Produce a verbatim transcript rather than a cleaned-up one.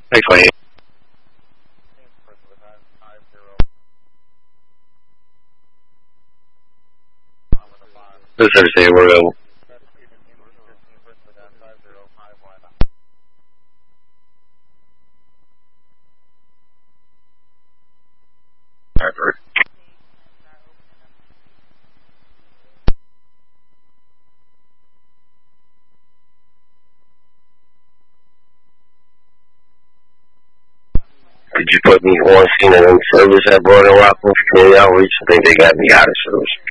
Thanks, Wayne. This Thursday, we're going. Did you put me on scene and in service at Broad and Rockville for community outreach? I think they got me out of service.